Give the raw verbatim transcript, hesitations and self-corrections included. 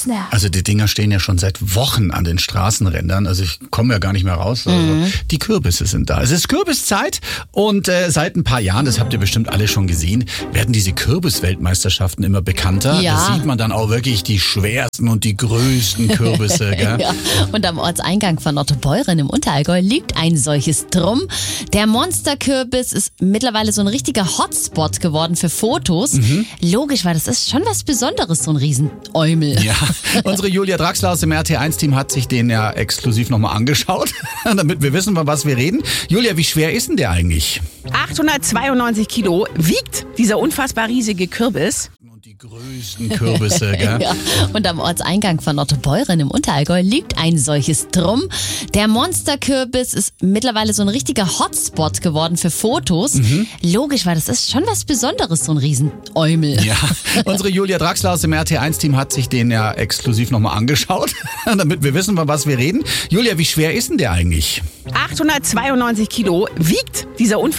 Snap. Also die Dinger stehen ja schon seit Wochen an den Straßenrändern. Also ich komme ja gar nicht mehr raus. Also Mhm. die Kürbisse sind da. Es ist Kürbiszeit und äh, seit ein paar Jahren, das habt ihr bestimmt alle schon gesehen, werden diese Kürbisweltmeisterschaften immer bekannter. Ja. Da sieht man dann auch wirklich die schwersten und die größten Kürbisse. Gell? Ja. Und am Ortseingang von Ottobeuren im Unterallgäu liegt ein solches Drum. Der Monsterkürbis ist mittlerweile so ein richtiger Hotspot geworden für Fotos. Mhm. Logisch, weil das ist schon was Besonderes, so ein Riesenäumel. Ja, unsere Julia Draxler aus dem R T eins Team hat sich den ja exklusiv nochmal angeschaut, damit wir wissen, von was wir reden. Julia, wie schwer ist denn der eigentlich? achthundertzweiundneunzig Kilo wiegt dieser unfassbar riesige Kürbis. Und die größten Kürbisse, gell? Ja. Und am Ortseingang von Ottobeuren im Unterallgäu liegt ein solches Drum. Der Monsterkürbis ist mittlerweile so ein richtiger Hotspot geworden für Fotos. Mhm. Logisch, weil das ist schon was Besonderes, so ein Riesenäumel. Ja, unsere Julia Draxler aus dem R T eins Team hat sich den ja exklusiv nochmal angeschaut, damit wir wissen, von was wir reden. Julia, wie schwer ist denn der eigentlich? achthundertzweiundneunzig Kilo wiegt dieser unfassbar